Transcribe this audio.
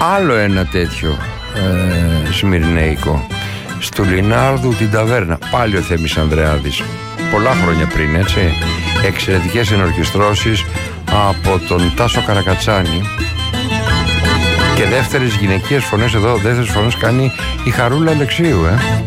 Άλλο ένα τέτοιο σμυρνέικο. Στου Λινάρδου την ταβέρνα. Πάλι ο Θέμης Ανδρεάδης. Πολλά χρόνια πριν, έτσι. Εξαιρετικές ενορκιστρώσεις από τον Τάσο Καρακατσάνη. Και δεύτερες γυναικείες φωνές εδώ, δεύτερες φωνές κάνει η Χαρούλα Αλεξίου,